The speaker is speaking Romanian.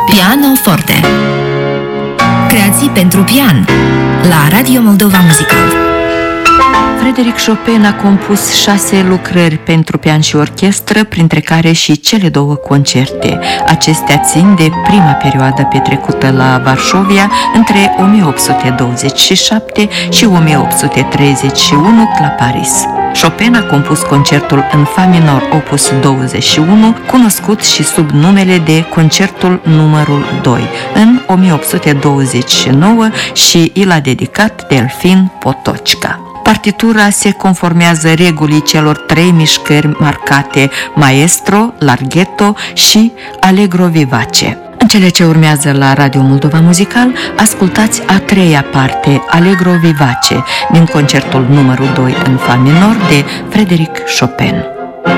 Pianoforte. Creații pentru pian la Radio Moldova Muzical. Frédéric Chopin a compus 6 lucrări pentru pian și orchestră, printre care și cele 2 concerte. Acestea țin de prima perioadă petrecută la Varșovia între 1827 și 1831 la Paris. Chopin a compus concertul în fa minor opus 21, cunoscut și sub numele de concertul numărul 2, în 1829 și i l-a dedicat Delfin Potocka. Partitura se conformează regulii celor 3 mișcări marcate: maestro, larghetto și allegro vivace. În cele ce urmează la Radio Moldova Muzical, ascultați a 3-a parte, allegro vivace, din concertul numărul 2 în fa minor de Frédéric Chopin.